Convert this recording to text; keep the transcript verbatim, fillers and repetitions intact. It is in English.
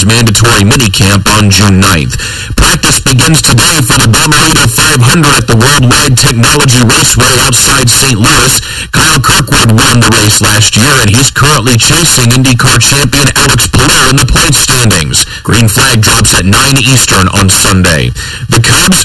mandatory minicamp on June ninth. Practice begins today for the Bommarito five hundred at the Worldwide Technology Raceway outside Saint Louis. Kyle Kirkwood won the race last year, and he's currently chasing IndyCar champion Alex Palou in the point standings. Green flag drops at nine Eastern on Sunday. The Cubs